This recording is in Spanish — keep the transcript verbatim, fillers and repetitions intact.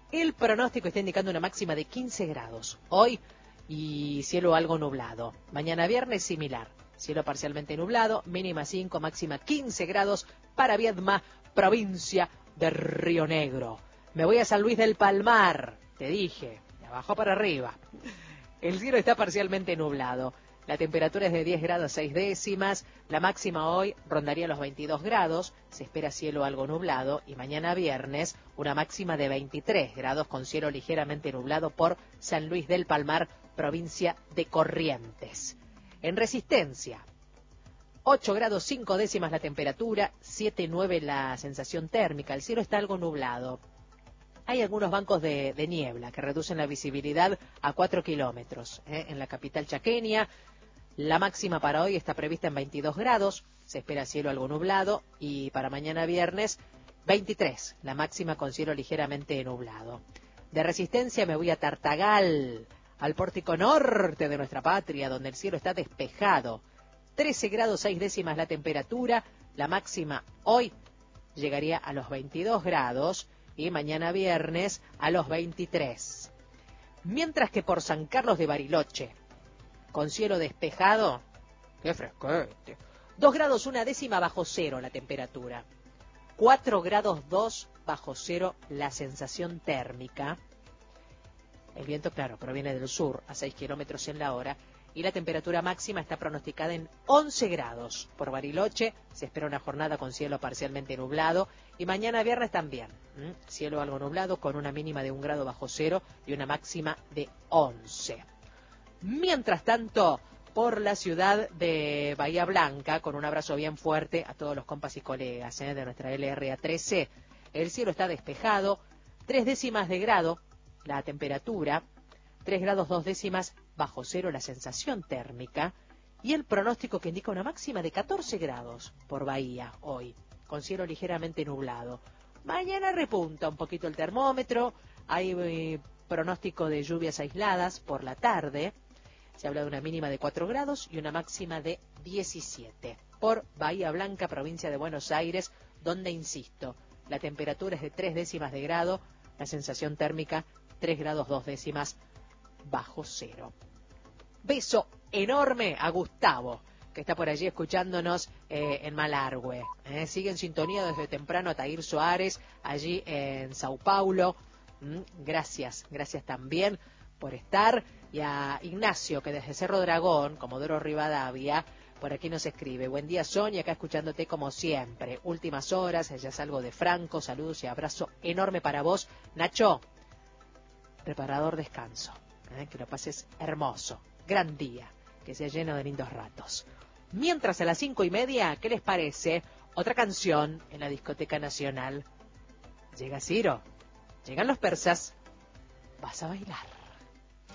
El pronóstico está indicando una máxima de quince grados. Hoy, y cielo algo nublado. Mañana viernes similar. Cielo parcialmente nublado, mínima cinco, máxima quince grados para Viedma, provincia de Río Negro. Me voy a San Luis del Palmar, te dije, de abajo para arriba. El cielo está parcialmente nublado. La temperatura es de diez grados seis décimas. La máxima hoy rondaría los veintidós grados. Se espera cielo algo nublado. Y mañana viernes una máxima de veintitrés grados con cielo ligeramente nublado por San Luis del Palmar, provincia de Corrientes. En Resistencia, ocho grados cinco décimas la temperatura, siete nueve la sensación térmica. El cielo está algo nublado. Hay algunos bancos de, de niebla que reducen la visibilidad a cuatro kilómetros. ¿eh? En la capital chaqueña, la máxima para hoy está prevista en veintidós grados. Se espera cielo algo nublado. Y para mañana viernes, veintitrés. La máxima con cielo ligeramente nublado. De Resistencia me voy a Tartagal, al pórtico norte de nuestra patria, donde el cielo está despejado. trece grados seis décimas la temperatura. La máxima hoy llegaría a los veintidós grados. Y mañana viernes a los veintitrés. Mientras que por San Carlos de Bariloche, con cielo despejado, ¡qué fresquete! dos grados una décima bajo cero la temperatura. cuatro grados dos bajo cero la sensación térmica. El viento, claro, proviene del sur a seis kilómetros en la hora. Y la temperatura máxima está pronosticada en once grados. Por Bariloche se espera una jornada con cielo parcialmente nublado. Y mañana viernes también. ¿Mm? Cielo algo nublado con una mínima de un grado bajo cero y una máxima de once. Mientras tanto, por la ciudad de Bahía Blanca, con un abrazo bien fuerte a todos los compas y colegas ¿eh? de nuestra L R A trece, el cielo está despejado. Tres décimas de grado la temperatura. tres grados dos décimas bajo cero la sensación térmica y el pronóstico que indica una máxima de catorce grados por Bahía hoy, con cielo ligeramente nublado. Mañana repunta un poquito el termómetro, hay eh, pronóstico de lluvias aisladas por la tarde, se habla de una mínima de cuatro grados y una máxima de diecisiete. Por Bahía Blanca, provincia de Buenos Aires, donde, insisto, la temperatura es de tres décimas de grado, la sensación térmica tres grados dos décimas bajo cero. Beso enorme a Gustavo, que está por allí escuchándonos eh, en Malargüe. Eh. Sigue en sintonía desde temprano a Tair Soares, allí en Sao Paulo. Mm, gracias, gracias también por estar. Y a Ignacio, que desde Cerro Dragón, Comodoro Rivadavia, por aquí nos escribe. Buen día, Sonia, acá escuchándote como siempre. Últimas horas, ya salgo de Franco. Saludos y abrazo enorme para vos. Nacho, reparador descanso. Eh, que lo pases hermoso. Gran día, que sea lleno de lindos ratos. Mientras a las cinco y media, ¿qué les parece? Otra canción en la Discoteca Nacional. Llega Ciro, llegan los persas, vas a bailar.